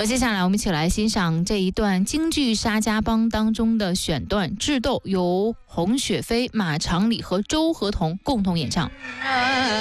那接下来我们一起来欣赏这一段京剧《沙家浜》当中的选段《智斗》，由洪雪飞、马长礼和周和彤共同演唱。